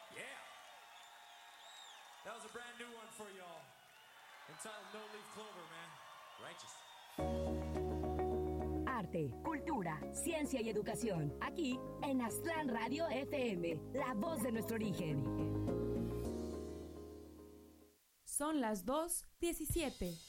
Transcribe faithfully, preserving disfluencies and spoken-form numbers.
Yeah. That was a brand new one for y'all. Entitled No Leaf Clover, man. Righteous. Arte, cultura, ciencia y educación. Aquí en Aztlán Radio F M, la voz de nuestro origen. Son las dos diecisiete.